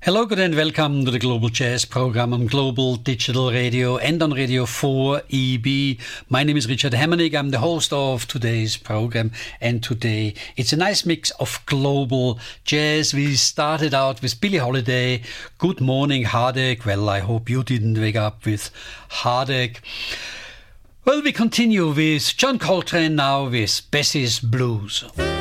Hello, good and welcome to the Global Jazz program on Global Digital Radio and on Radio 4EB. My name is Richard Hammernig. I'm the host of today's program, and today it's a nice mix of global jazz. We started out with Billie Holiday, Good Morning Heartache. Well, I hope you didn't wake up with heartache. Well, we continue with John Coltrane now with Bessie's Blues.